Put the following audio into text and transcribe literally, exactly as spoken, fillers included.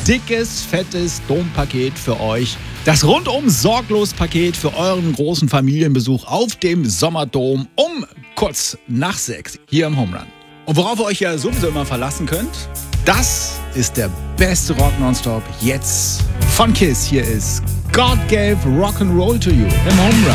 dickes, fettes Dompaket für euch. Das rundum sorglos Paket für euren großen Familienbesuch auf dem Sommerdom um kurz nach sechs hier im Home Run. Und worauf ihr euch ja sowieso immer verlassen könnt, das ist der beste Rock Nonstop jetzt von Kiss. Hier ist God Gave Rock'n'Roll to You im Home Run.